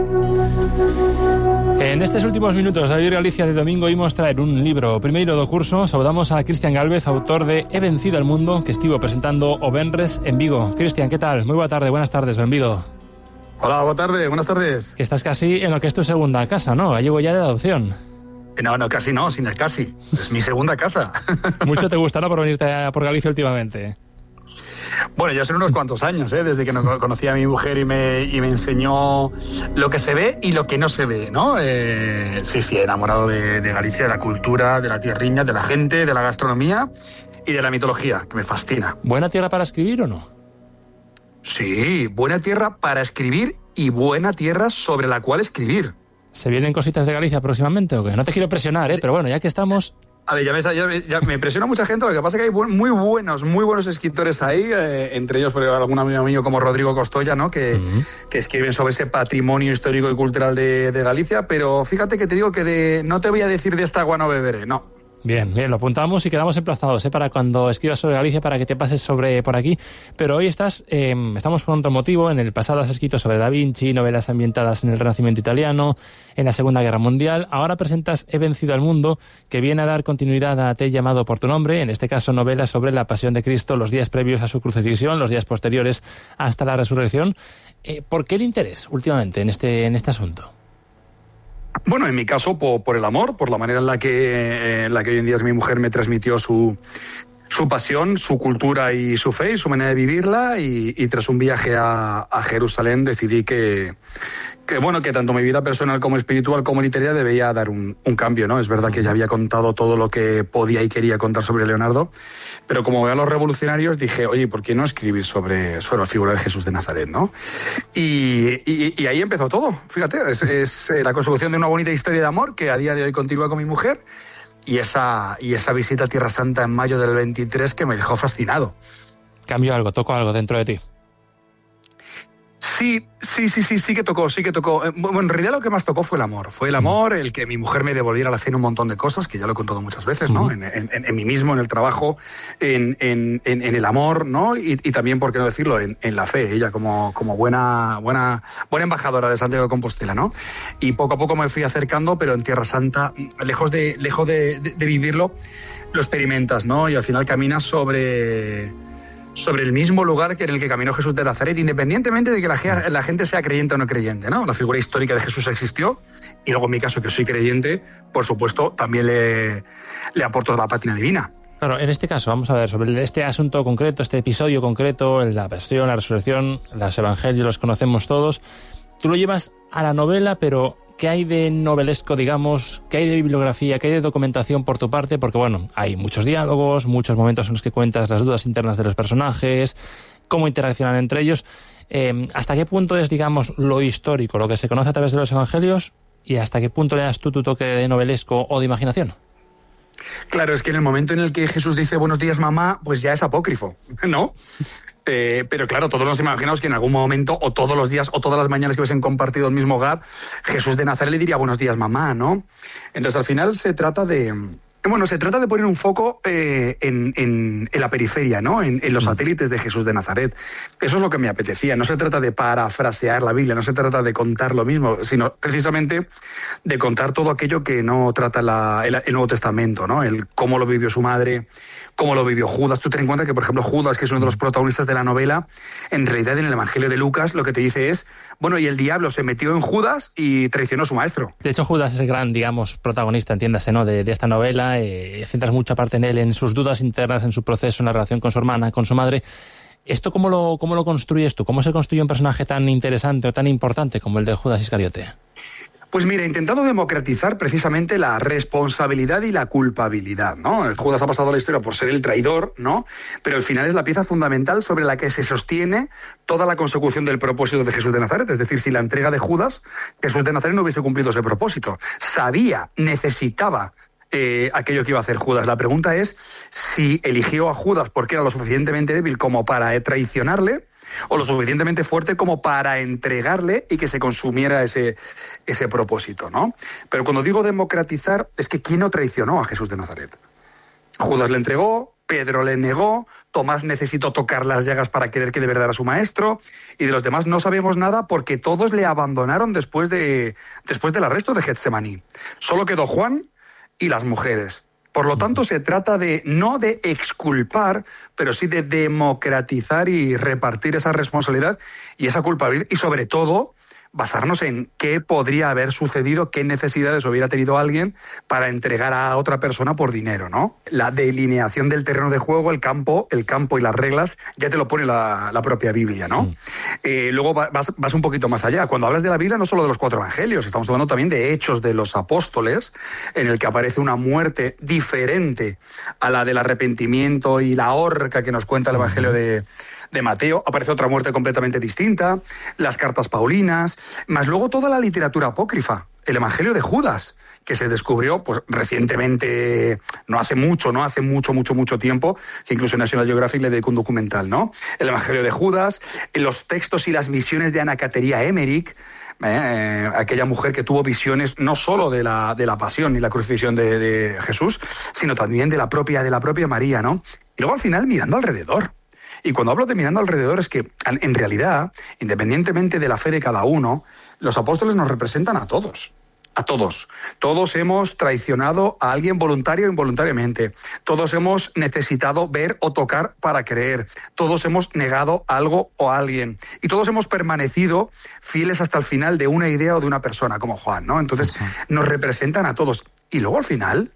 En estos últimos minutos de Radio Galicia de domingo ímos traer un libro primeiro do curso. Saudamos a Cristian Gálvez, autor de He vencido al mundo, que estivo presentando o venres en Vigo. Cristian, ¿qué tal? Muy boa tarde, buenas tardes, benvido. Hola, boa tarde, buenas tardes. Que estás casi en lo que es tu segunda casa, ¿no? Gallego ya de adopción. No, casi no, sin el casi. Es mi segunda casa. Mucho te gustará por venirte por Galicia últimamente. Bueno, ya son unos cuantos años, desde que conocí a mi mujer y me enseñó lo que se ve y lo que no se ve, ¿no? Sí, enamorado de Galicia, de la cultura, de la tierriña, de la gente, de la gastronomía y de la mitología, que me fascina. ¿Buena tierra para escribir o no? Sí, buena tierra para escribir y buena tierra sobre la cual escribir. ¿Se vienen cositas de Galicia próximamente o qué? No te quiero presionar, pero bueno, ya que estamos... A ver, ya me impresiona mucha gente. Lo que pasa es que hay muy buenos escritores ahí, entre ellos por algún amigo mío como Rodrigo Costoya, ¿no? Que escriben sobre ese patrimonio histórico y cultural de Galicia, pero fíjate que te digo que no te voy a decir de esta agua no beberé, no. Bien, lo apuntamos y quedamos emplazados para cuando escribas sobre Galicia, para que te pases por aquí. Pero hoy estamos por otro motivo. En el pasado has escrito sobre Da Vinci, novelas ambientadas en el Renacimiento italiano, en la Segunda Guerra Mundial. Ahora presentas He vencido al mundo, que viene a dar continuidad a Te he llamado por tu nombre, en este caso novelas sobre la pasión de Cristo, los días previos a su crucifixión, los días posteriores hasta la resurrección. ¿Por qué el interés últimamente en este asunto? Bueno, en mi caso, por el amor, por la manera en la que hoy en día mi mujer me transmitió su pasión, su cultura y su fe y su manera de vivirla, y tras un viaje a Jerusalén decidí que tanto mi vida personal como espiritual como literaria debía dar un cambio, ¿no? Es verdad que ya había contado todo lo que podía y quería contar sobre Leonardo, pero como veo a los revolucionarios dije, oye, ¿por qué no escribir sobre la figura de Jesús de Nazaret, ¿no? Y ahí empezó todo, fíjate, es la consecución de una bonita historia de amor que a día de hoy continúa con mi mujer, y esa visita a Tierra Santa en mayo del 23 que me dejó fascinado. ¿Cambió algo? ¿Tocó algo dentro de ti? Sí que tocó. Bueno, en realidad lo que más tocó fue el amor. Fue el amor, el que mi mujer me devolviera a la cena un montón de cosas, que ya lo he contado muchas veces, ¿no? En mí mismo, en el trabajo, en el amor, ¿no? Y también, por qué no decirlo, en la fe. Ella como buena embajadora de Santiago de Compostela, ¿no? Y poco a poco me fui acercando, pero en Tierra Santa, lejos de vivirlo, lo experimentas, ¿no? Y al final caminas sobre el mismo lugar que en el que caminó Jesús de Nazaret, independientemente de que la gente sea creyente o no creyente, ¿no? La figura histórica de Jesús existió, y luego en mi caso, que soy creyente, por supuesto, también le aporto la pátina divina. Claro, en este caso, vamos a ver, sobre este asunto concreto, este episodio concreto, la pasión, la resurrección, los evangelios, los conocemos todos. Tú lo llevas a la novela, pero ¿qué hay de novelesco, digamos? ¿Qué hay de bibliografía? ¿Qué hay de documentación por tu parte? Porque, bueno, hay muchos diálogos, muchos momentos en los que cuentas las dudas internas de los personajes, cómo interaccionan entre ellos. ¿Hasta qué punto es, digamos, lo histórico, lo que se conoce a través de los evangelios? ¿Y hasta qué punto le das tú tu toque de novelesco o de imaginación? Claro, es que en el momento en el que Jesús dice buenos días, mamá, pues ya es apócrifo, ¿no? Pero claro, todos nos imaginamos que en algún momento, o todos los días, o todas las mañanas que hubiesen compartido el mismo hogar, Jesús de Nazaret le diría buenos días, mamá, ¿no? Entonces, al final se trata de poner un foco en la periferia, ¿no? En los satélites de Jesús de Nazaret. Eso es lo que me apetecía. No se trata de parafrasear la Biblia, no se trata de contar lo mismo, sino precisamente de contar todo aquello que no trata el Nuevo Testamento, ¿no? El cómo lo vivió su madre, cómo lo vivió Judas. Tú ten en cuenta que, por ejemplo, Judas, que es uno de los protagonistas de la novela, en realidad en el Evangelio de Lucas lo que te dice es, bueno, y el diablo se metió en Judas y traicionó a su maestro. De hecho, Judas es el gran, digamos, protagonista, entiéndase, ¿no?, de esta novela. Centras mucha parte en él, en sus dudas internas, en su proceso, en la relación con su hermana, con su madre. ¿Esto cómo lo construyes tú? ¿Cómo se construye un personaje tan interesante o tan importante como el de Judas Iscariote? Pues mira, intentando democratizar precisamente la responsabilidad y la culpabilidad, ¿no? Judas ha pasado la historia por ser el traidor, ¿no? Pero al final es la pieza fundamental sobre la que se sostiene toda la consecución del propósito de Jesús de Nazaret. Es decir, si la entrega de Judas, Jesús de Nazaret no hubiese cumplido ese propósito. Necesitaba aquello que iba a hacer Judas. La pregunta es si eligió a Judas porque era lo suficientemente débil como para traicionarle, o lo suficientemente fuerte como para entregarle y que se consumiera ese propósito, ¿no? Pero cuando digo democratizar, es que ¿quién no traicionó a Jesús de Nazaret? Judas le entregó, Pedro le negó, Tomás necesitó tocar las llagas para creer que de verdad era su maestro, y de los demás no sabemos nada porque todos le abandonaron después del arresto de Getsemaní. Solo quedó Juan y las mujeres. Por lo tanto, se trata no de exculpar, pero sí de democratizar y repartir esa responsabilidad y esa culpabilidad, y sobre todo basarnos en qué podría haber sucedido, qué necesidades hubiera tenido alguien para entregar a otra persona por dinero, ¿no? La delineación del terreno de juego, el campo y las reglas, ya te lo pone la propia Biblia, ¿no? Luego vas un poquito más allá. Cuando hablas de la Biblia, no solo de los 4 evangelios, estamos hablando también de Hechos de los Apóstoles, en el que aparece una muerte diferente a la del arrepentimiento y la horca que nos cuenta el Evangelio de Mateo. Aparece otra muerte completamente distinta, las cartas paulinas, más luego toda la literatura apócrifa, el Evangelio de Judas, que se descubrió pues recientemente, no hace mucho tiempo, que incluso National Geographic le dedicó un documental, ¿no? El Evangelio de Judas, los textos y las visiones de Ana Caterina Emmerich, aquella mujer que tuvo visiones no solo de la pasión y la crucifixión de Jesús, sino también de la propia María, ¿no? Y luego al final mirando alrededor. Y cuando hablo de mirando alrededor es que, en realidad, independientemente de la fe de cada uno, los apóstoles nos representan a todos. A todos. Todos hemos traicionado a alguien voluntario o involuntariamente. Todos hemos necesitado ver o tocar para creer. Todos hemos negado algo o a alguien. Y todos hemos permanecido fieles hasta el final de una idea o de una persona, como Juan, ¿no? Entonces, nos representan a todos. Y luego, al final,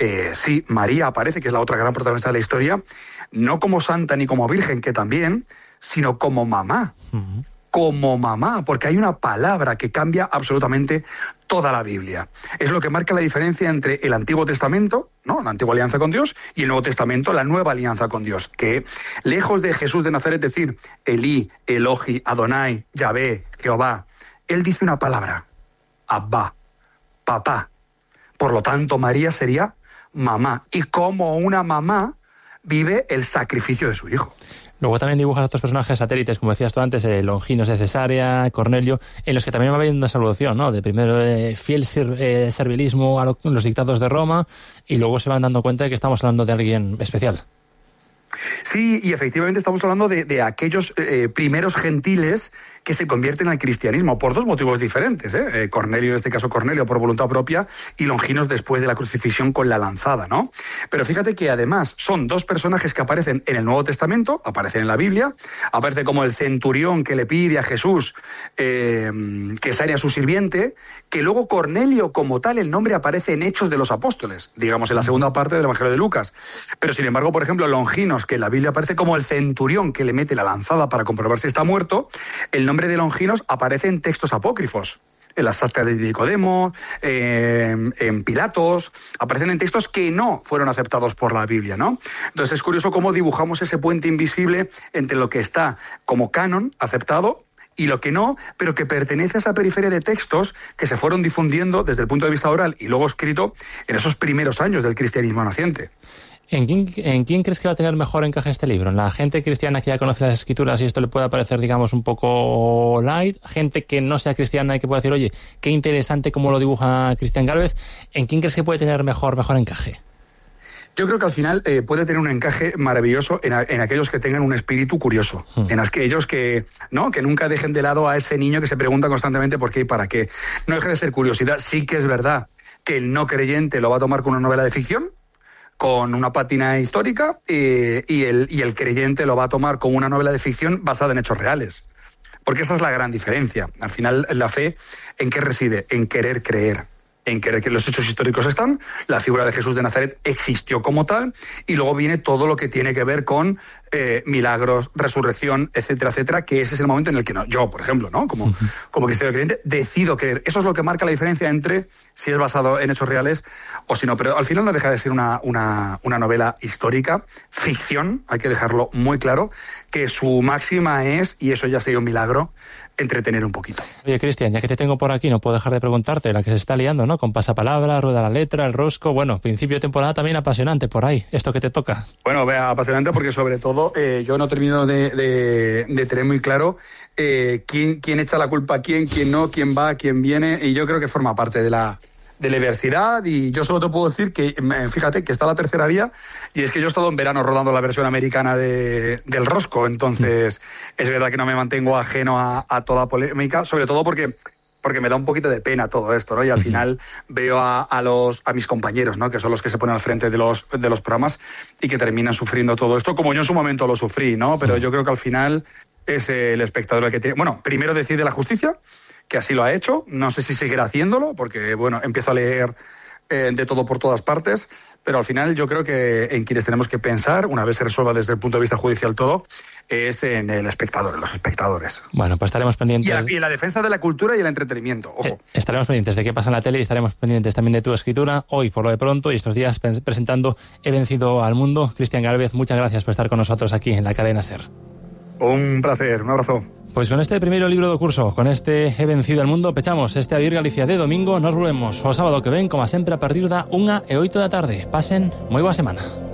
sí, María aparece, que es la otra gran protagonista de la historia, no como santa ni como virgen, que también, sino como mamá. Como mamá, porque hay una palabra que cambia absolutamente toda la Biblia. Es lo que marca la diferencia entre el Antiguo Testamento, ¿no?, la antigua alianza con Dios, y el Nuevo Testamento, la nueva alianza con Dios, que lejos de Jesús de Nazaret decir Elí, Elohi, Adonai, Yahvé, Jehová, él dice una palabra, Abba, papá. Por lo tanto, María sería mamá, y como una mamá vive el sacrificio de su hijo. Luego también dibujas a otros personajes satélites, como decías tú antes, Longinos de Cesarea, Cornelio, en los que también va habiendo una evolución, ¿no? De primero fiel servilismo a los dictados de Roma, y luego se van dando cuenta de que estamos hablando de alguien especial. Sí, y efectivamente estamos hablando de aquellos primeros gentiles que se convierten al cristianismo por 2 motivos diferentes, ¿eh? Cornelio, en este caso Cornelio, por voluntad propia, y Longinos después de la crucifixión con la lanzada, ¿no? Pero fíjate que además son 2 personajes que aparecen en el Nuevo Testamento, aparecen en la Biblia, aparece como el centurión que le pide a Jesús que sane a su sirviente, que luego Cornelio como tal, el nombre aparece en Hechos de los Apóstoles, digamos en la segunda parte del Evangelio de Lucas. Pero sin embargo, por ejemplo, Longinos, que en la Biblia aparece como el centurión que le mete la lanzada para comprobar si está muerto, el nombre de Longinos aparece en textos apócrifos, en las Actas de Nicodemo, en Pilatos, aparecen en textos que no fueron aceptados por la Biblia, ¿no? Entonces es curioso cómo dibujamos ese puente invisible entre lo que está como canon aceptado y lo que no, pero que pertenece a esa periferia de textos que se fueron difundiendo desde el punto de vista oral y luego escrito en esos primeros años del cristianismo naciente. ¿En quién crees que va a tener mejor encaje este libro? ¿En la gente cristiana que ya conoce las escrituras y esto le puede parecer, digamos, un poco light? ¿Gente que no sea cristiana y que pueda decir, oye, qué interesante cómo lo dibuja Cristian Gálvez? ¿En quién crees que puede tener mejor encaje? Yo creo que al final puede tener un encaje maravilloso en aquellos que tengan un espíritu curioso, en aquellos que nunca dejen de lado a ese niño que se pregunta constantemente por qué y para qué. No deja de ser curiosidad. Sí que es verdad que el no creyente lo va a tomar con una novela de ficción, con una pátina histórica, y el creyente lo va a tomar como una novela de ficción basada en hechos reales. Porque esa es la gran diferencia. Al final, la fe, ¿en qué reside? En querer creer. En querer que los hechos históricos están, la figura de Jesús de Nazaret existió como tal, y luego viene todo lo que tiene que ver con milagros, resurrección, etcétera, etcétera, que ese es el momento en el que yo, por ejemplo, ¿no? como cristiano creyente, decido creer. Eso es lo que marca la diferencia entre si es basado en hechos reales o si no. Pero al final no deja de ser una novela histórica, ficción, hay que dejarlo muy claro, que su máxima es, y eso ya sería un milagro, entretener un poquito. Oye, Cristian, ya que te tengo por aquí, no puedo dejar de preguntarte, la que se está liando, ¿no? Con Pasapalabra, Rueda la Letra, El Rosco, bueno, principio de temporada también apasionante por ahí, esto que te toca. Bueno, apasionante porque sobre todo yo no termino de tener muy claro quién echa la culpa a quién no, quién va, quién viene, y yo creo que forma parte de la de la diversidad, y yo solo te puedo decir que, fíjate, que está la tercera vía, y es que yo he estado en verano rodando la versión americana del Rosco, entonces es verdad que no me mantengo ajeno a toda polémica, sobre todo porque me da un poquito de pena todo esto, ¿no? Y al final veo a mis compañeros, ¿no? Que son los que se ponen al frente de los programas y que terminan sufriendo todo esto, como yo en su momento lo sufrí, ¿no? Pero yo creo que al final es el espectador el que tiene... Bueno, primero decide la justicia, que así lo ha hecho, no sé si seguirá haciéndolo, porque, bueno, empiezo a leer de todo por todas partes, pero al final yo creo que en quienes tenemos que pensar, una vez se resuelva desde el punto de vista judicial todo, es en el espectador, en los espectadores. Bueno, pues estaremos pendientes... Y en la defensa de la cultura y el entretenimiento, ojo. Estaremos pendientes de qué pasa en la tele y estaremos pendientes también de tu escritura, hoy por lo de pronto, y estos días presentando He vencido al mundo. Cristian Gálvez, muchas gracias por estar con nosotros aquí en la cadena SER. Un placer, un abrazo. Pues con este primeiro libro do curso, con este He vencido al mundo, pechamos este A Vivir Galicia de domingo. Nos volvemos o sábado que ven, como sempre, a partir da 1:08 da tarde. Pasen moi boa semana.